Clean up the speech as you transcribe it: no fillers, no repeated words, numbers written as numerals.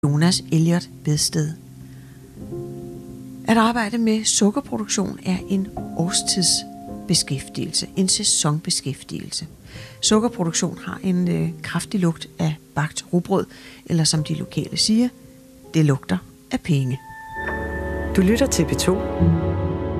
Jonas Elliot Vedsted. At arbejde med sukkerproduktion er en årstidsbeskæftigelse, en sæsonbeskæftigelse. Sukkerproduktion har en kraftig lugt af bagt rugbrød, eller som de lokale siger, det lugter af penge. Du lytter til P2.